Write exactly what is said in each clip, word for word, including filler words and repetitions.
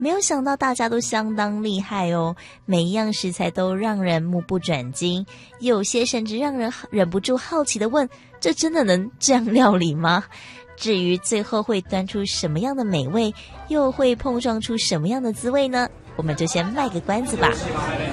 没有想到大家都相当厉害哦，每一样食材都让人目不转睛，有些甚至让人忍不住好奇地问，这真的能这样料理吗？至于最后会端出什么样的美味，又会碰撞出什么样的滋味呢？我们就先卖个关子吧。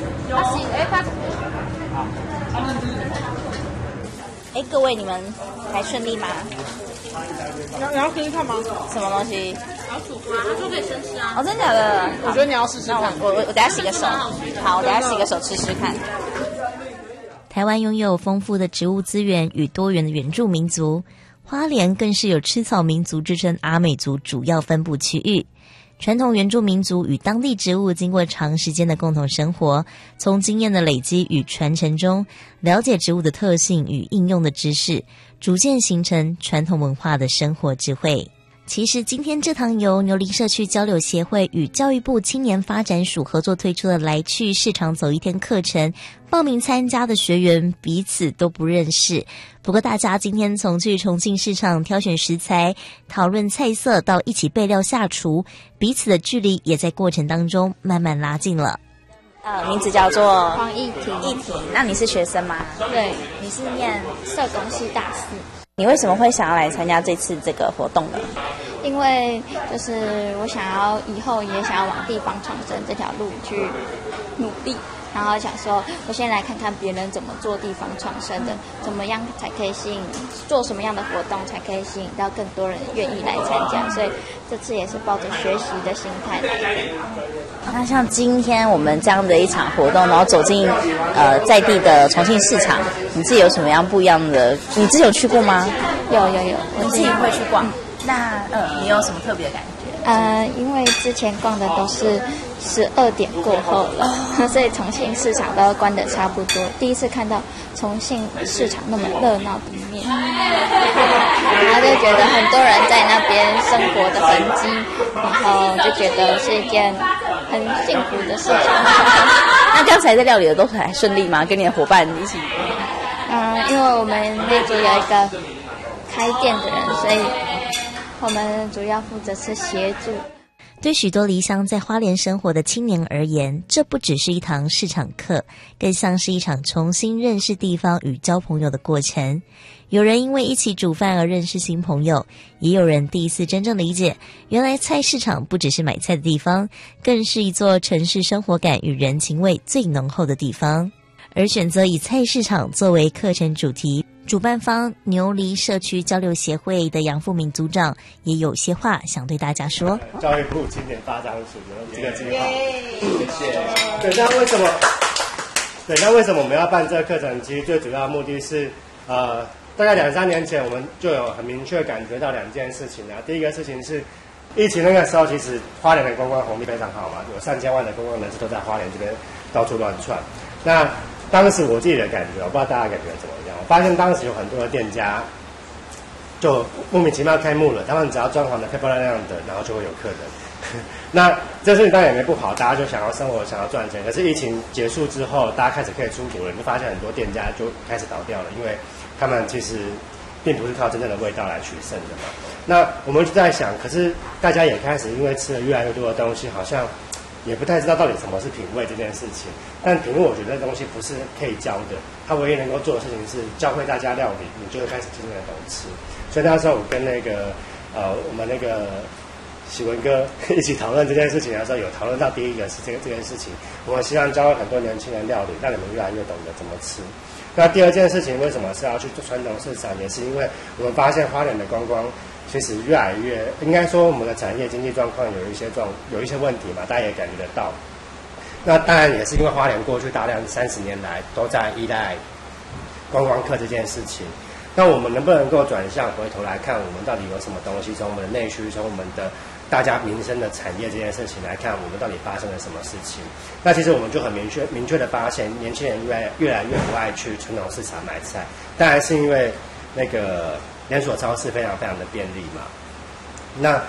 哎，各位，你们还顺利吗？ 你要你要试试看吗？ 什么东西？ 要煮花，他说可以生吃啊。 哦，真的假的？ 我觉得你要试试看。 我我我等下洗个手。好，我等下洗个手吃吃看。台湾拥有丰富的植物资源与多元的原住民族，花莲更是有吃草民族之称阿美族主要分布区域。传统原住民族与当地植物经过长时间的共同生活，从经验的累积与传承中，了解植物的特性与应用的知识，逐渐形成传统文化的生活智慧。其实今天这堂由牛林社区交流协会与教育部青年发展署合作推出的来去市场走一天课程，报名参加的学员彼此都不认识，不过大家今天从去重庆市场挑选食材、讨论菜色到一起备料下厨，彼此的距离也在过程当中慢慢拉近了。呃，名字叫做黄义婷。 义婷，那你是学生吗？ 对， 你是念社工系大四。 你为什么会想要来参加这次这个活动呢？ 因为就是我想要以后也想要往地方创生这条路去努力，然后想说我先来看看别人怎么做地方创生的，怎么样才可以吸引，做什么样的活动才可以吸引到更多人愿意来参加，所以这次也是抱着学习的心态来的。 那像今天我们这样的一场活动，然后走进呃在地的重庆市场，你自己有什么样不一样的？你之前有去过吗？ 有有有， 我自己会去逛。那呃，你有什么特别的感觉？ 呃，因为之前逛的都是十二点过后了，所以重庆市场都关的差不多。第一次看到重庆市场那么热闹的一面，然后就觉得很多人在那边生活的痕迹，然后就觉得是一件很幸福的事情。 那刚才在料理的都还顺利吗？跟你的伙伴一起？ 嗯，因为我们那组有一个开店的人，所以我们主要负责是协助。 对许多离乡在花莲生活的青年而言，这不只是一堂市场课，更像是一场重新认识地方与交朋友的过程。有人因为一起煮饭而认识新朋友，也有人第一次真正理解，原来菜市场不只是买菜的地方，更是一座城市生活感与人情味最浓厚的地方。而选择以菜市场作为课程主题，主办方牛犁社区交流协会的杨富明组长也有些话想对大家说。 教育部青年发展署有这个计划，谢谢。对，那为什么？对，那为什么我们要办这个课程？其实最主要的目的是，呃，大概两三年前我们就有很明确感觉到两件事情啊。第一个事情是，疫情那个时候，其实花莲的观光红利非常好嘛，有上千万的观光人士都在花莲这边到处乱窜。那当时我自己的感觉，我不知道大家感觉怎么样。我发现当时有很多的店家就莫名其妙开幕了，他们只要装潢的漂漂亮亮的，然后就会有客人。那这事情当然也没不好，大家就想要生活，想要赚钱。可是疫情结束之后，大家开始可以出国了，你就发现很多店家就开始倒掉了，因为他们其实并不是靠真正的味道来取胜的嘛。那我们就在想，可是大家也开始因为吃了越来越多的东西，好像也不太知道到底什么是品味这件事情。但品味我觉得这东西不是可以教的，他唯一能够做的事情是教会大家料理，你就会开始真正的懂吃。所以那时候我跟那个呃我们那个喜文哥一起讨论这件事情的时候，有讨论到第一个是这个这件事情，我们希望教会很多年轻人料理，让你们越来越懂得怎么吃。那第二件事情为什么是要去做传统市场，也是因为我们发现花莲的观光其实越来越，应该说我们的产业经济状况有一些状有一些问题嘛，大家也感觉得到。那当然也是因为花莲过去大量三十年来都在依赖观光客这件事情。那我们能不能够转向回头来看，我们到底有什么东西？从我们的内需，从我们的大家民生的产业这件事情来看，我们到底发生了什么事情？那其实我们就很明确明确的发现，年轻人越越来越不爱去传统市场买菜，当然是因为那个连锁超市非常非常的便利嘛。那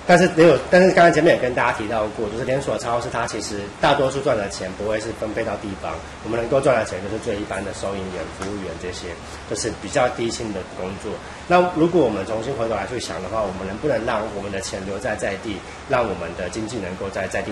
但是也有，但是刚才前面也跟大家提到过，就是连锁超市它其实大多数赚的钱不会是分配到地方，我们能够赚的钱就是最一般的收银员、服务员这些，就是比较低薪的工作。那如果我们重新回头来去想的话，我们能不能让我们的钱留在在地，让我们的经济能够在在地